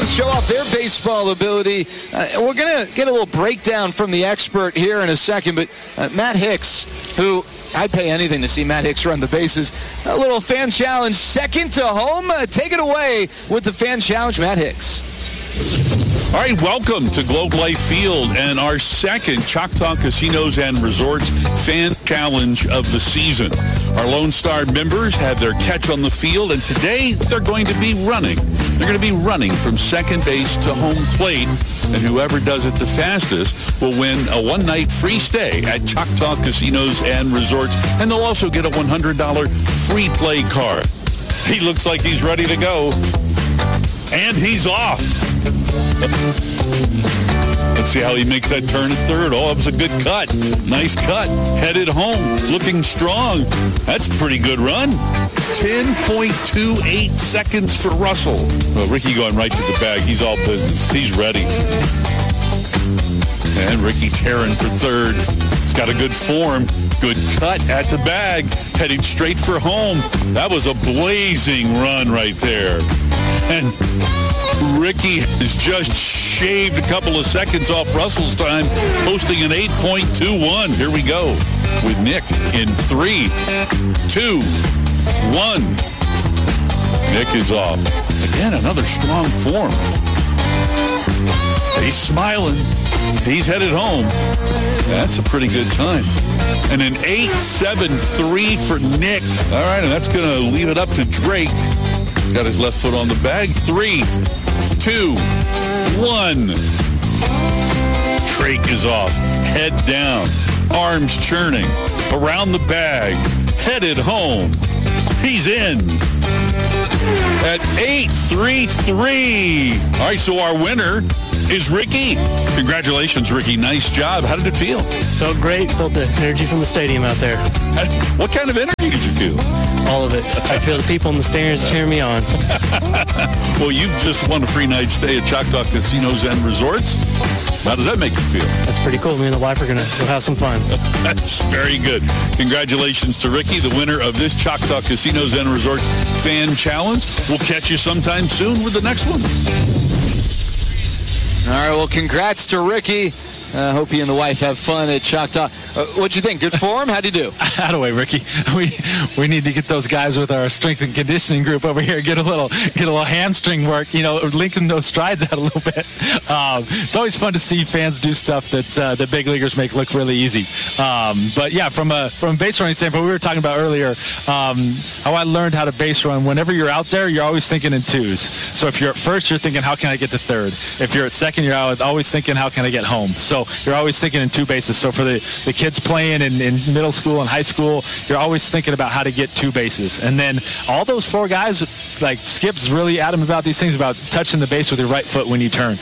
Show off their baseball ability. We're going to get a little breakdown from the expert here in a second, but Matt Hicks, who I'd pay anything to see Matt Hicks run the bases. A little fan challenge, second to home. Take it away with the fan challenge, Matt Hicks. All right, welcome to Globe Life Field and our second Choctaw Casinos and Resorts Fan Challenge of the season. Our Lone Star members have their catch on the field, and today they're going to be running. They're going to be running from second base to home plate, and whoever does it the fastest will win a one-night free stay at Choctaw Casinos and Resorts, and they'll also get a $100 free play card. He looks like he's ready to go, and he's off. Let's see how he makes that turn at third. Oh, that was a good cut. Nice cut. Headed home. Looking strong. That's a pretty good run. 10.28 seconds for Russell. Oh, Ricky going right to the bag. He's all business. He's ready. And Ricky tearing for third. He's got a good form. Good cut at the bag. Heading straight for home. That was a blazing run right there. And Ricky has just shaved a couple of seconds off Russell's time, posting an 8.21. Here we go with Nick in 3, 2, 1. Nick is off. Again, another strong form. He's smiling. He's headed home. That's a pretty good time. And an 8.73 for Nick. All right, and that's going to leave it up to Drake. Got his left foot on the bag. 3, 2, 1. Drake is off. Head down. Arms churning. Around the bag. Headed home. He's in. At 8.33. All right, so our winner is Ricky. Congratulations, Ricky. Nice job. How did it feel? Felt great. Felt the energy from the stadium out there. What kind of energy did you feel? All of it. I feel the people in the stands cheering me on. Well, you just won a free night stay at Choctaw Casinos and Resorts. How does that make you feel? That's pretty cool. Me and the wife are going to have some fun. That's very good. Congratulations to Ricky, the winner of this Choctaw Casinos and Resorts Fan Challenge. We'll catch you sometime soon with the next one. All right, well, congrats to Ricky. Hope he and the wife have fun at Choctaw. What'd you think? Good form? How'd you do? Attaboy, Ricky. We need to get those guys with our strength and conditioning group over here. Get a little hamstring work. Linking those strides out a little bit. It's always fun to see fans do stuff that the big leaguers make look really easy. But yeah, from a base running standpoint, we were talking about earlier how I learned how to base run. Whenever you're out there, you're always thinking in twos. So if you're at first, you're thinking, how can I get to third? If you're at second, you're always thinking, how can I get home? So you're always thinking in two bases. So for the kids playing in middle school and high school, you're always thinking about how to get two bases. And then all those four guys, like Skip's really adamant about these things, about touching the base with your right foot when you turn,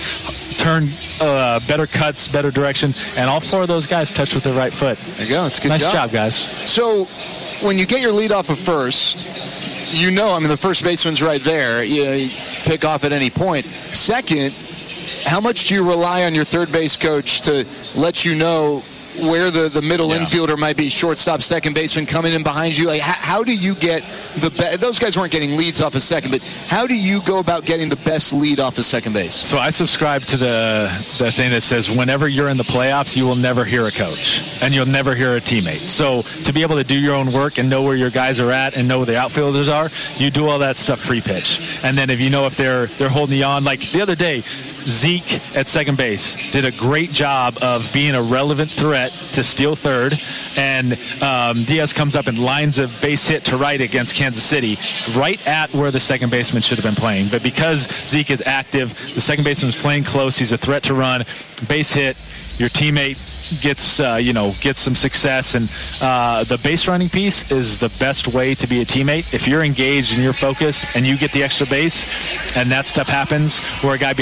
better cuts, better direction, and all four of those guys touch with their right foot. There you go. It's a good Nice job, guys. So when you get your lead off of first, the first baseman's right there. You pick off at any point. Second, how much do you rely on your third base coach to let you know where the middle infielder might be, shortstop, second baseman coming in behind you? Like, how do you get those guys weren't getting leads off of second, but how do you go about getting the best lead off of second base? So I subscribe to the thing that says whenever you're in the playoffs, you will never hear a coach and you'll never hear a teammate. So to be able to do your own work and know where your guys are at and know where the outfielders are, you do all that stuff pre-pitch. And then if you know if they're holding you on, like the other day, Zeke at second base did a great job of being a relevant threat to steal third, and Diaz comes up and lines a base hit to right against Kansas City, right at where the second baseman should have been playing. But because Zeke is active, the second baseman was playing close, he's a threat to run, base hit, your teammate gets some success, and the base running piece is the best way to be a teammate. If you're engaged and you're focused and you get the extra base and that stuff happens where a guy behind you lines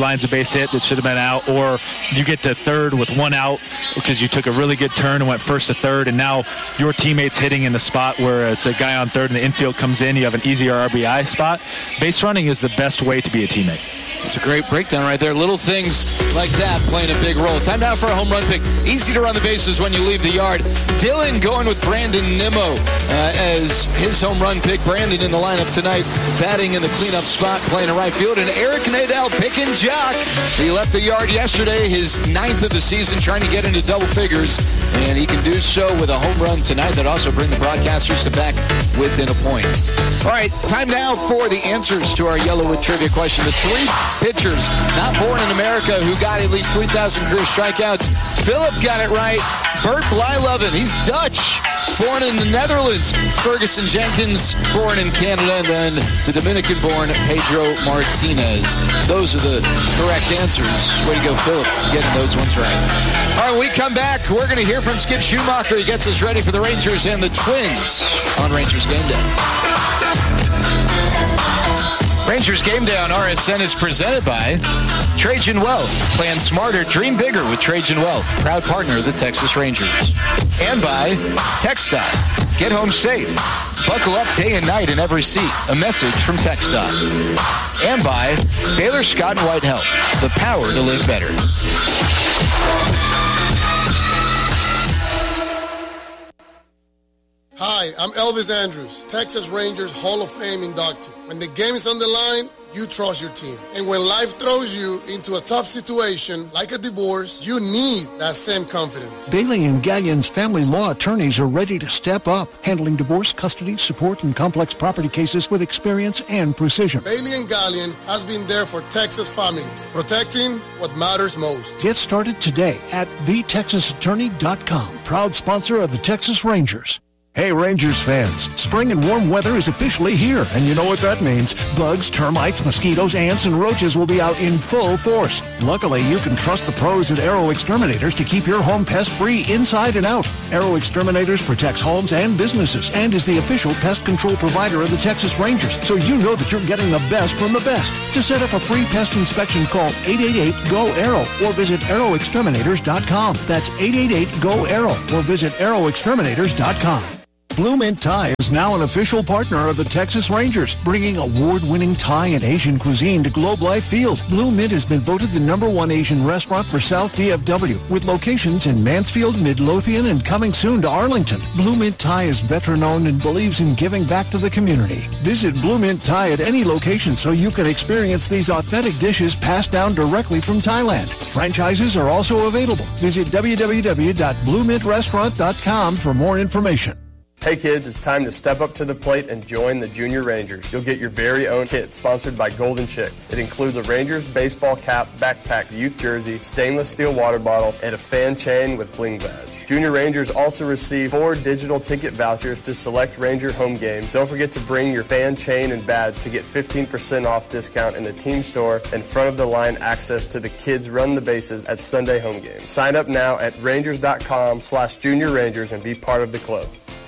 finds a base hit that should have been out, or you get to third with one out because you took a really good turn and went first to third, and now your teammate's hitting in the spot where it's a guy on third and the infield comes in, you have an easier RBI spot. Base running is the best way to be a teammate. It's a great breakdown right there. Little things like that playing a big role. Time now for a home run pick. Easy to run the bases when you leave the yard. Dylan going with Brandon Nimmo as his home run pick. Brandon in the lineup tonight, batting in the cleanup spot, playing in right field. And Eric Nadel picking Jock. He left the yard yesterday, his 9th of the season, trying to get into double figures. And he can do so with a home run tonight that also bring the broadcasters to back within a point. All right, time now for the answers to our Yellowwood trivia question. The 3 pitchers not born in America who got at least 3,000 career strikeouts. Philip got it right. Bert Blyleven, he's Dutch, born in the Netherlands. Ferguson Jenkins, born in Canada. And then the Dominican-born Pedro Martinez. Those are the correct answers. Way to go, Philip, getting those ones right. All right, when we come back, we're going to hear from Skip Schumacher. He gets us ready for the Rangers and the Twins on Rangers Game Day. Rangers Game Day on RSN is presented by Trajan Wealth. Plan smarter, dream bigger with Trajan Wealth, proud partner of the Texas Rangers. And by TxDOT. Get home safe. Buckle up day and night in every seat. A message from TxDOT. And by Baylor Scott & White Health, the power to live better. Hi, I'm Elvis Andrews, Texas Rangers Hall of Fame inductee. When the game is on the line, you trust your team. And when life throws you into a tough situation, like a divorce, you need that same confidence. Bailey & Gallion's family law attorneys are ready to step up, handling divorce, custody, support, and complex property cases with experience and precision. Bailey & Gallion has been there for Texas families, protecting what matters most. Get started today at thetexasattorney.com, proud sponsor of the Texas Rangers. Hey Rangers fans, spring and warm weather is officially here, and you know what that means. Bugs, termites, mosquitoes, ants, and roaches will be out in full force. Luckily, you can trust the pros at Aero Exterminators to keep your home pest-free inside and out. Aero Exterminators protects homes and businesses and is the official pest control provider of the Texas Rangers, so you know that you're getting the best from the best. To set up a free pest inspection, call 888-GO-AERO or visit aeroexterminators.com. That's 888-GO-AERO or visit aeroexterminators.com. Blue Mint Thai is now an official partner of the Texas Rangers, bringing award-winning Thai and Asian cuisine to Globe Life Field. Blue Mint has been voted the #1 Asian restaurant for South DFW, with locations in Mansfield, Midlothian, and coming soon to Arlington. Blue Mint Thai is veteran-owned and believes in giving back to the community. Visit Blue Mint Thai at any location so you can experience these authentic dishes passed down directly from Thailand. Franchises are also available. Visit www.bluemintrestaurant.com for more information. Hey kids, it's time to step up to the plate and join the Junior Rangers. You'll get your very own kit sponsored by Golden Chick. It includes a Rangers baseball cap, backpack, youth jersey, stainless steel water bottle, and a fan chain with bling badge. Junior Rangers also receive 4 digital ticket vouchers to select Ranger home games. Don't forget to bring your fan chain and badge to get 15% off discount in the team store and front of the line access to the Kids Run the Bases at Sunday home games. Sign up now at rangers.com/Junior Rangers and be part of the club.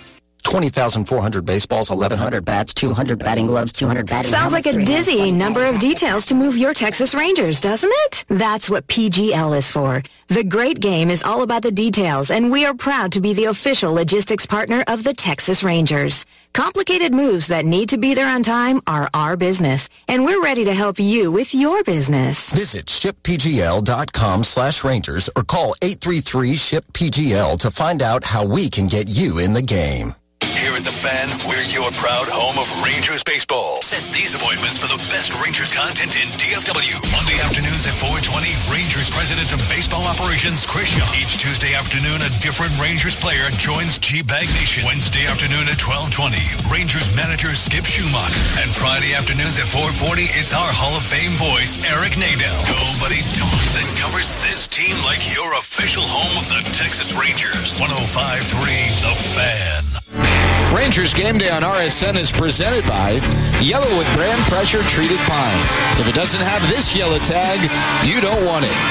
20,400 baseballs, 1,100 bats, 200 batting gloves, 200 batting Sounds like a dizzying number of details to move your Texas Rangers, doesn't it? That's what PGL is for. The great game is all about the details, and we are proud to be the official logistics partner of the Texas Rangers. Complicated moves that need to be there on time are our business, and we're ready to help you with your business. Visit shippgl.com/Rangers or call 833-SHIP-PGL to find out how we can get you in the game. Here at The Fan, we're your proud home of Rangers baseball. Set these appointments for the best Rangers content in DFW. Monday afternoons at 4:20, Rangers President of Baseball Operations, Chris Young. Each Tuesday afternoon, a different Rangers player joins G-Bag Nation. Wednesday afternoon at 12:20, Rangers manager Skip Schumacher. And Friday afternoons at 4:40, it's our Hall of Fame voice, Eric Nadel. Nobody talks and covers this team like your official home of the Texas Rangers. 105.3 The Fan. Rangers Game Day on RSN is presented by Yellowwood brand pressure treated pine. If it doesn't have this yellow tag, you don't want it.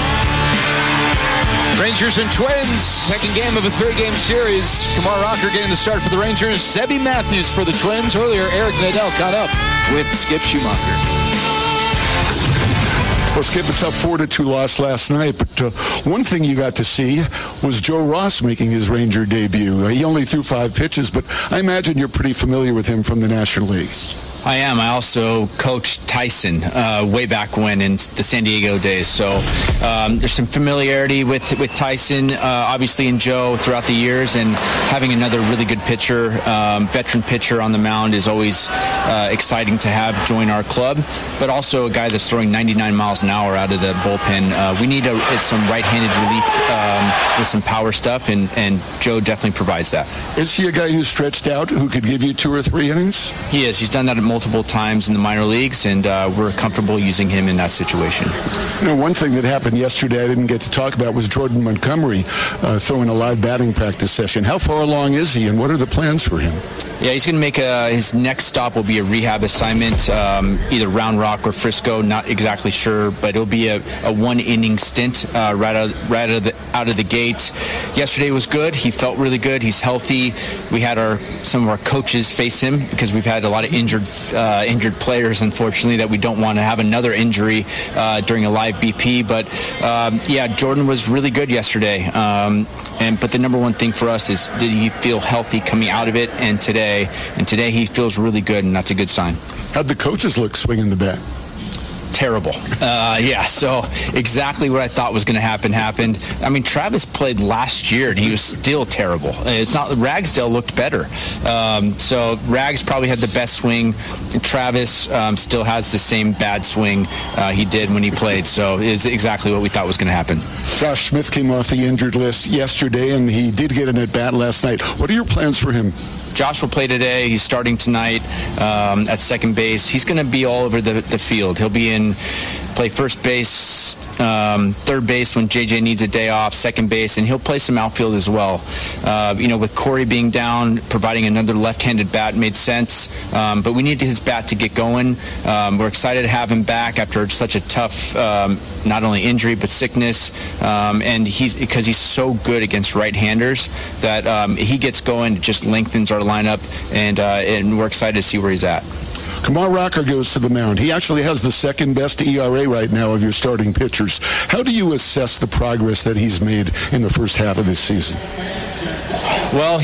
Rangers and Twins, second game of a 3-game series. Kumar Rocker getting the start for the Rangers. Zebby Matthews for the Twins. Earlier, Eric Nadel caught up with Skip Schumacher. Well, Skip, a tough 4-2 loss last night, but one thing you got to see was Joe Ross making his Ranger debut. He only threw 5 pitches, but I imagine you're pretty familiar with him from the National League. I am. I also coached Tyson way back when in the San Diego days. So there's some familiarity with Tyson, obviously, and Joe throughout the years. And having another really good pitcher, veteran pitcher on the mound is always exciting to have join our club. But also a guy that's throwing 99 miles an hour out of the bullpen. We need some right-handed relief with some power stuff, and Joe definitely provides that. Is he a guy who's stretched out, who could give you 2 or 3 innings? He is. He's done that multiple times in the minor leagues, and we're comfortable using him in that situation. You know, one thing that happened yesterday I didn't get to talk about was Jordan Montgomery throwing a live batting practice session. How far along is he, and what are the plans for him? Yeah, he's going to make his next stop will be a rehab assignment, either Round Rock or Frisco, not exactly sure, but it'll be a 1-inning stint right out of the gate. Yesterday was good. He felt really good. He's healthy. We had some of our coaches face him because we've had a lot of injured players, unfortunately, that we don't want to have another injury during a live BP. But yeah, Jordan was really good yesterday. But the number one thing for us is, did he feel healthy coming out of it? And today he feels really good, and that's a good sign. How'd the coaches look swinging the bat? Terrible. Yeah, so exactly what I thought was going to happen happened. I mean, Travis played last year, and he was still terrible. It's not Ragsdale looked better. So Rags probably had the best swing. Travis still has the same bad swing he did when he played. So it's exactly what we thought was going to happen. Josh Smith came off the injured list yesterday, and he did get an at-bat last night. What are your plans for him? Josh will play today. He's starting tonight at second base. He's going to be all over the field. He'll play first base, third base when JJ needs a day off, second base, and he'll play some outfield as well. With Corey being down, providing another left-handed bat made sense, but we need his bat to get going. We're excited to have him back after such a tough, not only injury, but sickness, and because he's so good against right-handers that he gets going, it just lengthens our lineup, and we're excited to see where he's at. Kumar Rocker goes to the mound. He actually has the second best ERA right now of your starting pitchers. How do you assess the progress that he's made in the first half of this season? Well,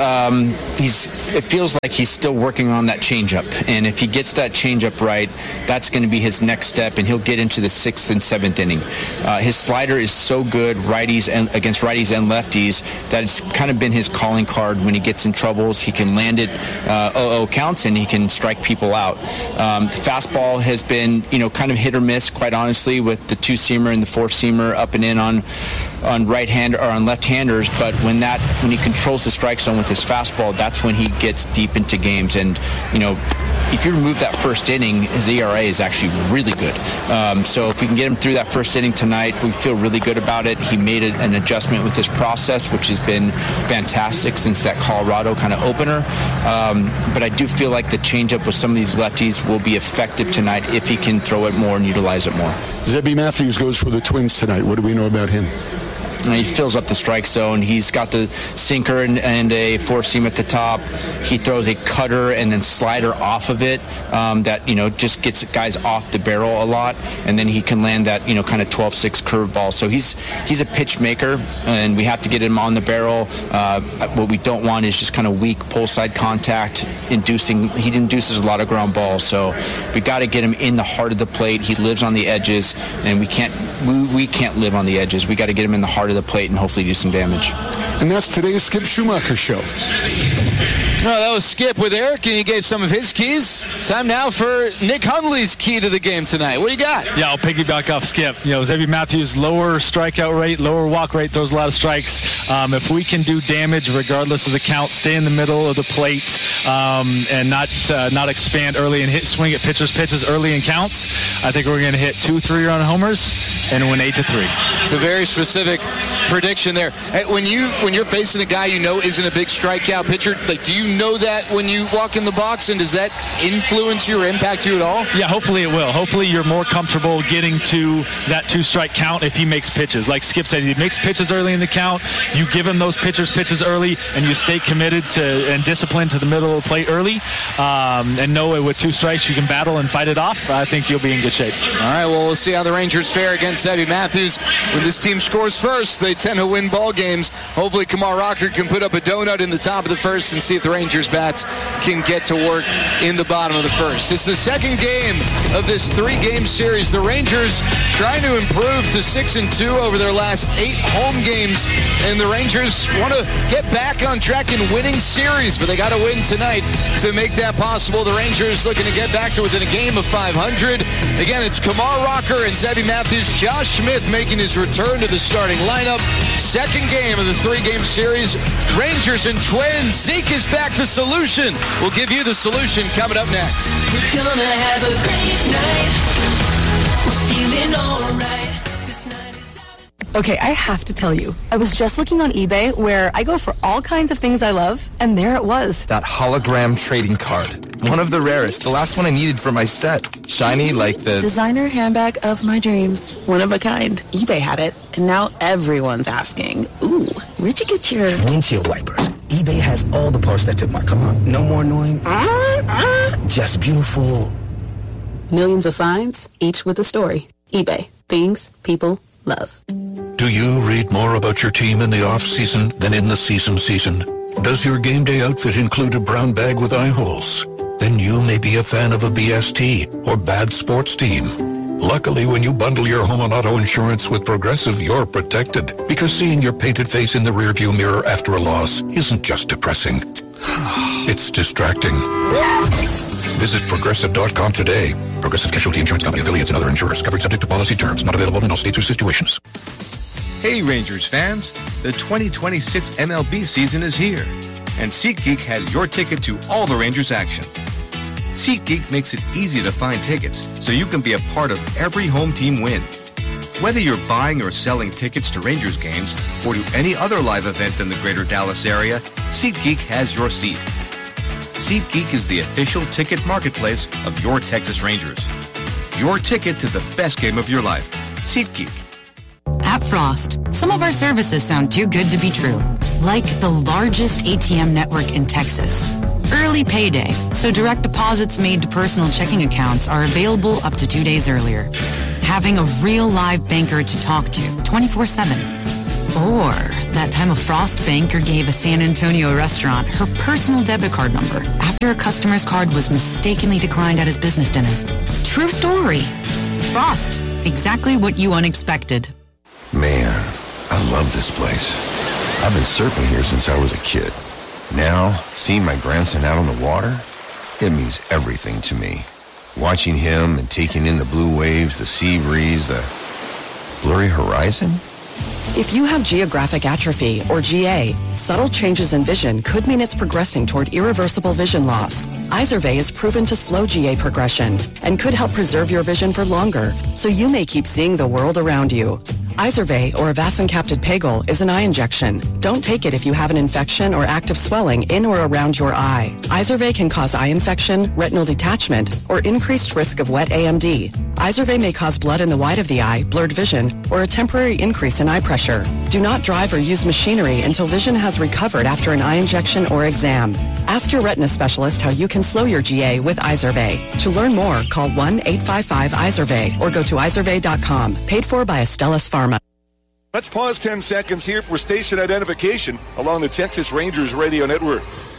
it feels like he's still working on that changeup, and if he gets that changeup right, that's going to be his next step, and he'll get into the 6th and 7th inning. His slider is so good against righties and lefties that it's kind of been his calling card. When he gets in troubles, he can land it 0-0 counts, and he can strike people out. The fastball has been, kind of hit or miss, quite honestly, with the 2-seamer and the 4-seamer up and in on right hand or on left-handers, but when he controls the strike zone with his fastball, that's when he gets deep into games. And if you remove that first inning, his ERA is actually really good. So if we can get him through that first inning tonight, we feel really good about it. He made an adjustment with his process, which has been fantastic since that Colorado kind of opener. But I do feel like the changeup with some of these lefties will be effective tonight if he can throw it more and utilize it more. Zebby Matthews goes for the Twins tonight. What do we know about him? He fills up the strike zone. He's got the sinker and a 4-seam at the top. He throws a cutter and then slider off of it that, just gets guys off the barrel a lot. And then he can land that, kind of 12-6 curveball. So he's a pitch maker, and we have to get him on the barrel. What we don't want is just kind of weak pull side contact. He induces a lot of ground balls. So we got to get him in the heart of the plate. He lives on the edges, and we can't live on the edges. We got to get him in the heart of the plate and hopefully do some damage. And that's today's Skip Schumacher Show. Well, that was Skip with Eric, and he gave some of his keys. Time now for Nick Hundley's key to the game tonight. What do you got? Yeah, I'll piggyback off Skip. Zebby Matthews, lower strikeout rate, lower walk rate, throws a lot of strikes. If we can do damage regardless of the count, stay in the middle of the plate, and not expand early and swing at pitches early in counts, I think we're going to hit 2 3-run homers and win 8-3. It's a very specific prediction there. When you're facing a guy you know isn't a big strikeout pitcher, like, do you know that when you walk in the box, and does that influence you or impact you at all? Yeah, hopefully it will. Hopefully you're more comfortable getting to that 2-strike count if he makes pitches. Like Skip said, he makes pitches early in the count. You give him those pitches early, and you stay committed to and disciplined to the middle of the plate early, and know with 2 strikes you can battle and fight it off. I think you'll be in good shape. All right, well, we'll see how the Rangers fare against Sebby Matthews. When this team scores first, they tend to win ball games. Hopefully Kumar Rocker can put up a donut in the top of the first and see if the Rangers bats can get to work in the bottom of the first. It's the second game of this 3-game series. The Rangers trying to improve to 6-2 over their last 8 home games, and the Rangers want to get back on track in winning series, but they got to win tonight to make that possible. The Rangers looking to get back to within a game of 500. Again, it's Kumar Rocker and Sebby Matthews. Josh Smith making his return to the starting lineup. Second game of the 3-game series. Rangers and Twins. Zeke is back, the solution. We'll give you the solution coming up next. We're gonna have a great night. We're feeling alright. This night is ours. Okay, I have to tell you, I was just looking on eBay where I go for all kinds of things I love, and there it was. That hologram trading card. One of the rarest. The last one I needed for my set. Shiny like the designer handbag of my dreams. One of a kind. eBay had it, and now everyone's asking, ooh, where'd you get your windshield wipers? eBay has all the parts that fit my car. No more annoying. Just beautiful. Millions of finds, each with a story. eBay. Things people love. Do you read more about your team in the off-season than in the season? Does your game day outfit include a brown bag with eye holes? Then you may be a fan of a BST or bad sports team. Luckily, when you bundle your home and auto insurance with Progressive, you're protected. Because seeing your painted face in the rearview mirror after a loss isn't just depressing. It's distracting. Visit Progressive.com today. Progressive Casualty Insurance Company, affiliates, and other insurers. Covered subject to policy terms. Not available in all states or situations. Hey, Rangers fans. The 2026 MLB season is here. And SeatGeek has your ticket to all the Rangers action. SeatGeek makes it easy to find tickets so you can be a part of every home team win. Whether you're buying or selling tickets to Rangers games or to any other live event in the greater Dallas area, SeatGeek has your seat. SeatGeek is the official ticket marketplace of your Texas Rangers. Your ticket to the best game of your life. SeatGeek. At Frost, some of our services sound too good to be true. Like the largest ATM network in Texas. Early payday, so direct deposits made to personal checking accounts are available up to 2 days earlier. Having a real live banker to talk to 24/7. Or that time a Frost banker gave a San Antonio restaurant her personal debit card number after a customer's card was mistakenly declined at his business dinner. True story. Frost, exactly what you unexpected. Man, I love this place. I've been surfing here since I was a kid. Now, seeing my grandson out on the water, it means everything to me. Watching him and taking in the blue waves, the sea breeze, the blurry horizon. If you have geographic atrophy, or GA, subtle changes in vision could mean it's progressing toward irreversible vision loss. Izervay is proven to slow GA progression and could help preserve your vision for longer, so you may keep seeing the world around you. Izervay, or avacincaptad pegol, is an eye injection. Don't take it if you have an infection or active swelling in or around your eye. Izervay can cause eye infection, retinal detachment, or increased risk of wet AMD. Izervay may cause blood in the white of the eye, blurred vision, or a temporary increase in eye pressure. Do not drive or use machinery until vision has recovered after an eye injection or exam. Ask your retina specialist how you can slow your GA with Izervay. To learn more, call 1-855-IZERVAY or go to izervay.com. Paid for by Astellas Pharma. Let's pause 10 seconds here for station identification along the Texas Rangers radio network.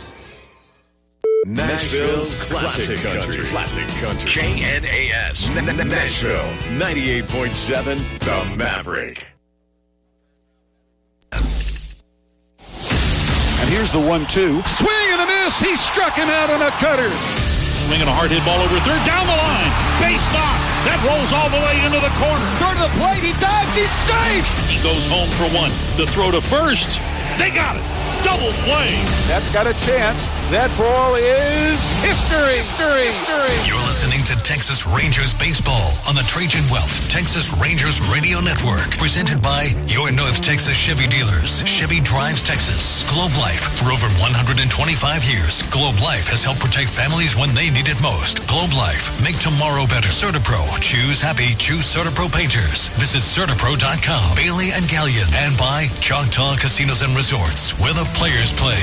Nashville's Classic Country. Classic Country. KNAS. Nashville. 98.7 The Maverick. And here's the 1-2. Swing and a miss. He struck him out on a cutter. Swinging a hard hit ball over third. Down the line. Base knock. That rolls all the way into the corner. Throw to the plate. He dives. He's safe. He goes home for one. The throw to first. They got it. double play. That's got a chance. That ball is history. You're listening to Texas Rangers baseball on the Trajan Wealth Texas Rangers Radio Network, presented by your North Texas Chevy dealers. Chevy drives Texas. Globe Life. For over 125 years, Globe Life has helped protect families when they need it most. Globe Life. Make tomorrow better. CertaPro. Choose happy. Choose CertaPro painters. Visit CertaPro.com. Bailey and Gallion. And by Choctaw Casinos and Resorts, where the players play.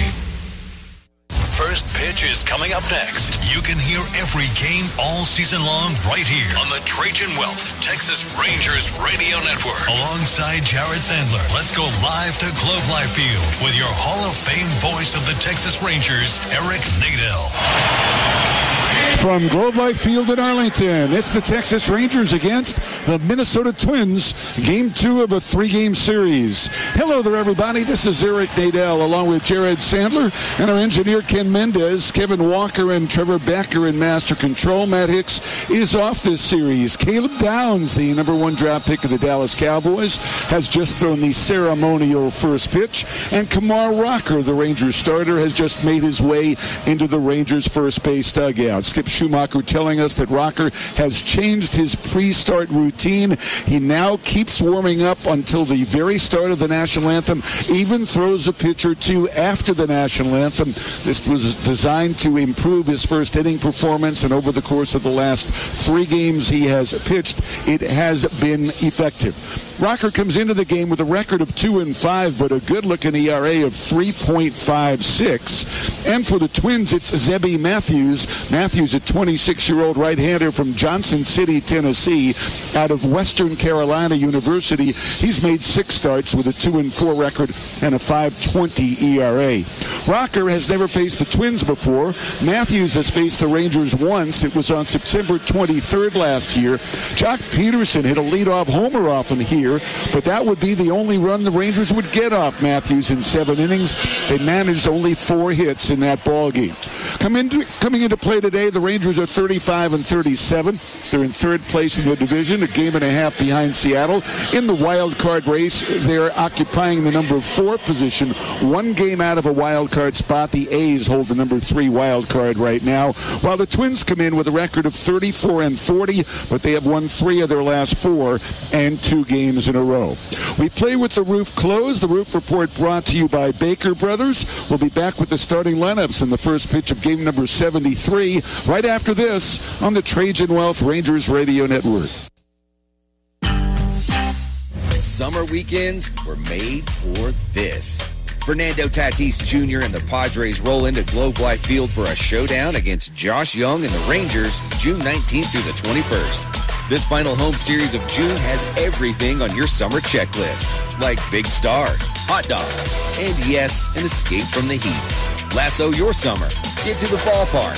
First pitch is coming up next. You can hear every game all season long right here on the Trajan Wealth Texas Rangers Radio Network. Alongside Jared Sandler, let's go live to Globe Life Field with your Hall of Fame voice of the Texas Rangers, Eric Nadel. From Globe Life Field in Arlington, it's the Texas Rangers against the Minnesota Twins, Game 2 of a 3-game series. Hello there, everybody. This is Eric Nadel, along with Jared Sandler and our engineer, Ken Mendez. Kevin Walker and Trevor Becker in Master Control. Matt Hicks is off this series. Caleb Downs, the number 1 draft pick of the Dallas Cowboys, has just thrown the ceremonial first pitch. And Kumar Rocker, the Rangers starter, has just made his way into the Rangers first base dugout. Skip Schumacher telling us that Rocker has changed his pre-start routine. He now keeps warming up until the very start of the national anthem, even throws a pitch or two after the national anthem. This was designed to improve his first inning performance, and over the course of the last 3 games he has pitched, it has been effective. Rocker comes into the game with a record of 2-5, but a good-looking ERA of 3.56. And for the Twins, it's Zebby Matthews. Matthews, a 26-year-old right-hander from Johnson City, Tennessee, out of Western Carolina University. He's made 6 starts with a 2-4 record and a 5.20 ERA. Rocker has never faced the Twins before. Matthews has faced the Rangers once. It was on September 23rd last year. Jock Peterson hit a leadoff homer off him here, but that would be the only run the Rangers would get off Matthews in 7 innings. They managed only 4 hits in that ball game. Coming into play today, the Rangers are 35-37. They're in 3rd place in the division, a game and a half behind Seattle. In the wild card race, they're occupying the number 4 position, 1 game out of a wild card spot. The A's hold the number 3 wild card right now, while the Twins come in with a record of 34-40, but they have won 3 of their last 4 and 2 games in a row. We play with the roof closed. The Roof Report brought to you by Baker Brothers. We'll be back with the starting lineups in the first pitch of game number 73 right after this on the Trajan Wealth Rangers Radio Network. Summer weekends were made for this. Fernando Tatis Jr. and the Padres roll into Globe Life Field for a showdown against Josh Young and the Rangers June 19th through the 21st. This final home series of June has everything on your summer checklist, like big stars, hot dogs, and yes, an escape from the heat. Lasso your summer. Get to the ballpark.